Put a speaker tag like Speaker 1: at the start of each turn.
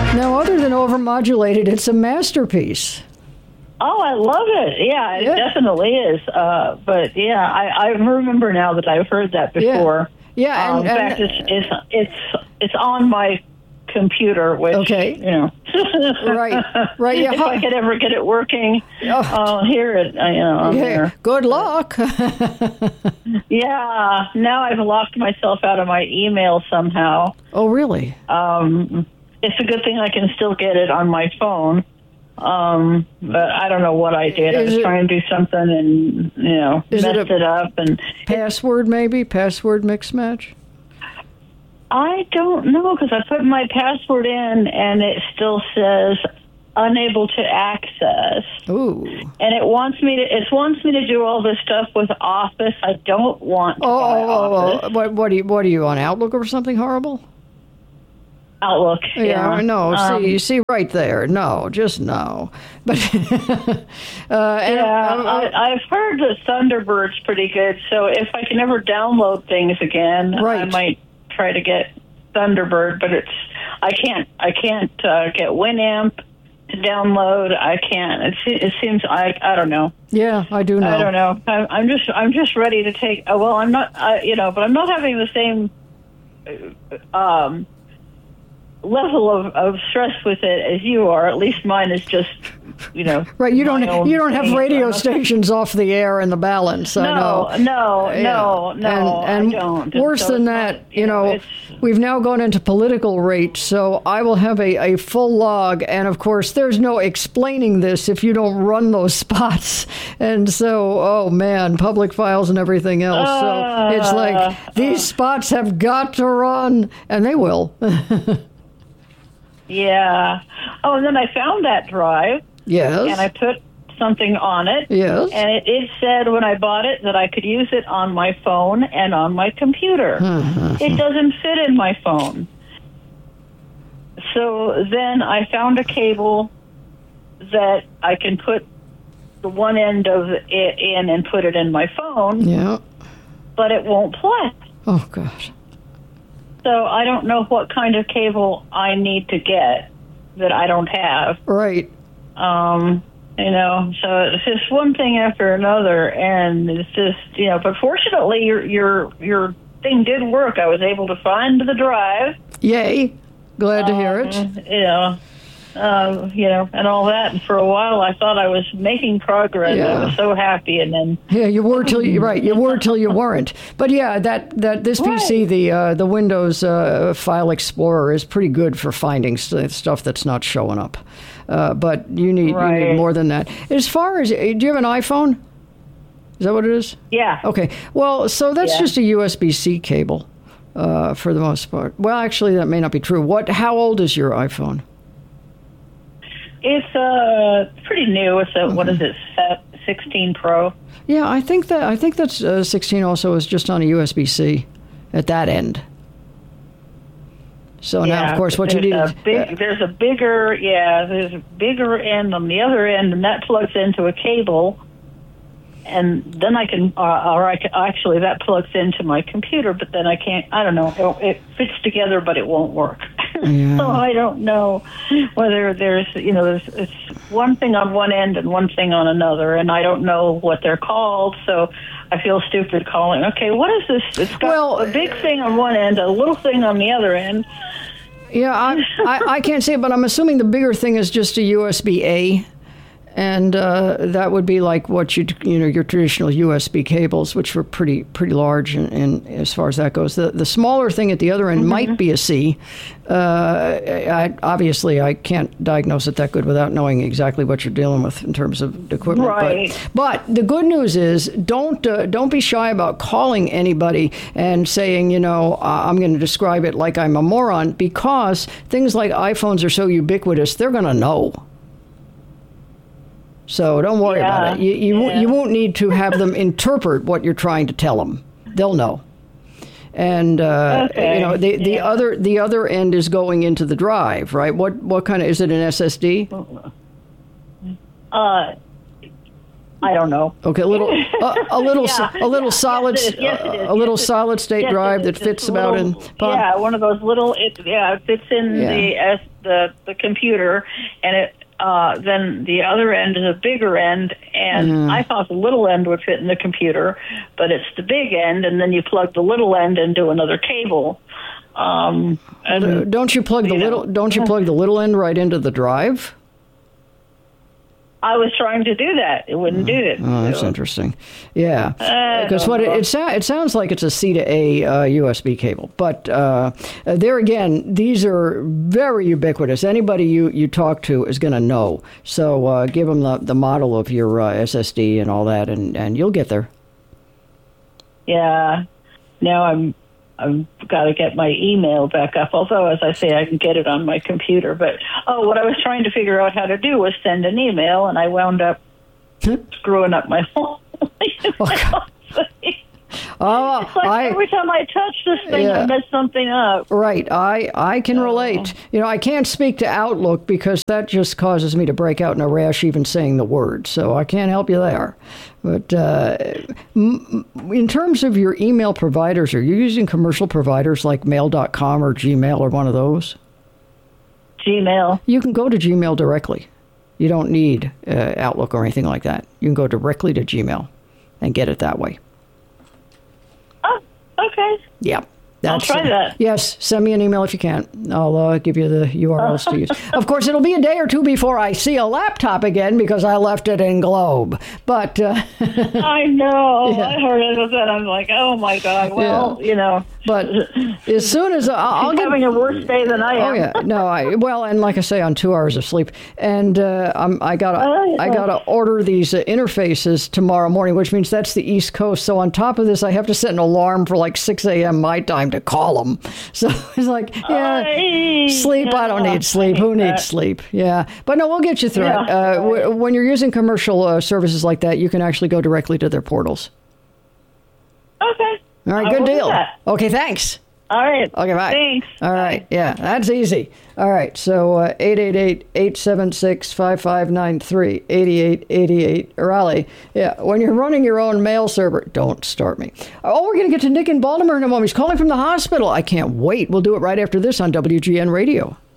Speaker 1: Now, other than overmodulated, it's a masterpiece.
Speaker 2: Oh, I love it. Yeah, it definitely is. But yeah, I remember now that I've heard that before.
Speaker 1: Yeah,
Speaker 2: in fact, it's on my computer, which
Speaker 1: okay. Right. Yeah.
Speaker 2: If I could ever get it working, I'll hear it. There.
Speaker 1: Good luck.
Speaker 2: Yeah. Now I've locked myself out of my email somehow.
Speaker 1: Oh, really?
Speaker 2: It's a good thing I can still get it on my phone. But I don't know what I did. I was trying to do something and, messed it up. And
Speaker 1: password, maybe? Password mix match?
Speaker 2: I don't know, because I put my password in and it still says unable to access.
Speaker 1: Ooh.
Speaker 2: And it wants me to do all this stuff with Office. I don't want to buy Office.
Speaker 1: What are you on Outlook or something horrible?
Speaker 2: Outlook.
Speaker 1: Yeah, no. See right there. No, just no. But
Speaker 2: I've heard that Thunderbird's pretty good. So if I can ever download things again, I might try to get Thunderbird. But I can't get Winamp to download. I can't. It seems I don't know.
Speaker 1: Yeah, I do know.
Speaker 2: I don't know. I'm just ready to take. Well, I'm not. But I'm not having the same level of stress with it as you are. At least mine is just,
Speaker 1: right. You don't have radio stations off the air in the balance.
Speaker 2: No,
Speaker 1: I know.
Speaker 2: I don't.
Speaker 1: Worse than that, we've now gone into political rates, so I will have a full log, and of course, there's no explaining this if you don't run those spots. And so, oh man, public files and everything else. So it's like these spots have got to run, and they will.
Speaker 2: Yeah. Oh, and then I found that drive.
Speaker 1: Yes.
Speaker 2: And I put something on it.
Speaker 1: Yes.
Speaker 2: And it said when I bought it that I could use it on my phone and on my computer. It doesn't fit in my phone. So then I found a cable that I can put the one end of it in and put it in my phone.
Speaker 1: Yeah.
Speaker 2: But it won't play.
Speaker 1: Oh, gosh.
Speaker 2: So I don't know what kind of cable I need to get that I don't have.
Speaker 1: Right.
Speaker 2: So it's just one thing after another, and it's just, but fortunately your thing did work. I was able to find the drive.
Speaker 1: Yay. Glad to hear it.
Speaker 2: And all that. And for a while, I thought I was making progress.
Speaker 1: Yeah.
Speaker 2: I was so happy, and then
Speaker 1: you were till you weren't. But yeah, this PC, the Windows File Explorer, is pretty good for finding stuff that's not showing up. But you need more than that. As far as, do you have an iPhone? Is that what it is?
Speaker 2: Yeah.
Speaker 1: Okay. Well, so that's just a USB-C cable for the most part. Well, actually, that may not be true. How old is your iPhone?
Speaker 2: It's pretty new. It's what is it, 16 Pro?
Speaker 1: Yeah, I think that's 16 also is just on a USB-C at that end. So now, of course, what you need
Speaker 2: there's a bigger end on the other end, and that plugs into a cable. And then I can, actually, that plugs into my computer, but then I can't, I don't know, it fits together, but it won't work.
Speaker 1: Yeah.
Speaker 2: So I don't know whether there's it's one thing on one end and one thing on another, and I don't know what they're called, so I feel stupid calling. Okay, what is this? It's got a big thing on one end, a little thing on the other end.
Speaker 1: Yeah, I can't say it, but I'm assuming the bigger thing is just a USB-A. And that would be like what your traditional USB cables, which were pretty large, and as far as that goes, the smaller thing at the other end might be a C. Obviously, I can't diagnose it that good without knowing exactly what you're dealing with in terms of equipment.
Speaker 2: Right.
Speaker 1: But the good news is, don't be shy about calling anybody and saying, I'm going to describe it like I'm a moron, because things like iPhones are so ubiquitous, they're going to know. So don't worry about it. You won't need to have them interpret what you're trying to tell them. They'll know. And the other end is going into the drive, right? What kind of, is it an SSD?
Speaker 2: I don't know.
Speaker 1: Okay, a little solid state drive that fits about in.
Speaker 2: Yeah, one of those little. It fits in the computer, and it. Then the other end is a bigger end, and I thought the little end would fit in the computer, but it's the big end, and then you plug the little end into another cable.
Speaker 1: Don't you plug the little end right into the drive?
Speaker 2: I was trying to do that. It wouldn't do it.
Speaker 1: Oh, that's interesting. Yeah, because it sounds like it's a C to A USB cable. But there again, these are very ubiquitous. Anybody you talk to is going to know. So give them the model of your SSD and all that, and you'll get there.
Speaker 2: Yeah. Now I've got to get my email back up, although, as I say, I can get it on my computer. But, what I was trying to figure out how to do was send an email, and I wound up screwing up my whole it's like every time I touch this thing, I mess something up.
Speaker 1: Right. I can relate. I can't speak to Outlook because that just causes me to break out in a rash even saying the word. So I can't help you there. But in terms of your email providers, are you using commercial providers like Mail.com or Gmail or one of those?
Speaker 2: Gmail.
Speaker 1: You can go to Gmail directly. You don't need Outlook or anything like that. You can go directly to Gmail and get it that way.
Speaker 2: Okay.
Speaker 1: Yeah.
Speaker 2: I'll try that.
Speaker 1: Yes, send me an email if you can. I'll give you the URLs to use. Of course, it'll be a day or two before I see a laptop again because I left it in Globe. But
Speaker 2: I know. Yeah. I heard it, and I'm like, oh my God. Well,
Speaker 1: But as soon as I'll get
Speaker 2: having a worse day than I am.
Speaker 1: Oh yeah, no. And like I say, on 2 hours of sleep, and I gotta order these interfaces tomorrow morning, which means that's the East Coast. So on top of this, I have to set an alarm for like 6 a.m. my time to call them. So it's like, sleep. I don't need sleep. Who needs sleep? Yeah, but no, we'll get you through it. When you're using commercial services like that, you can actually go directly to their portals.
Speaker 2: Okay.
Speaker 1: All right, good deal. Okay, thanks.
Speaker 2: All right.
Speaker 1: Okay, bye.
Speaker 2: Thanks.
Speaker 1: All right, yeah, that's easy. All right, so 888-876-5593, 8888, Raleigh. Yeah, when you're running your own mail server, don't start me. Oh, we're going to get to Nick in Baltimore in a moment. He's calling from the hospital. I can't wait. We'll do it right after this on WGN Radio.